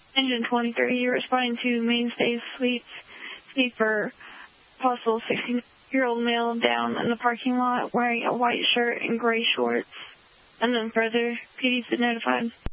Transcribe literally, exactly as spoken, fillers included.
Engine twenty-three, responding to Mainstay Suites sleeper, possible sixteen-year-old male down in the parking lot wearing a white shirt and gray shorts. And then further, P D's been notified.